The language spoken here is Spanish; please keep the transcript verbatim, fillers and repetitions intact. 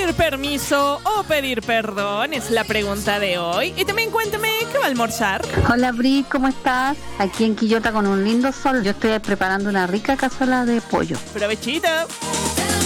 ¿Pedir permiso o pedir perdón? Es la pregunta de hoy. Y también cuéntame, ¿qué va a almorzar? Hola Bri, ¿cómo estás? Aquí en Quillota con un lindo sol. Yo estoy preparando una rica cazuela de pollo. ¡Provechito!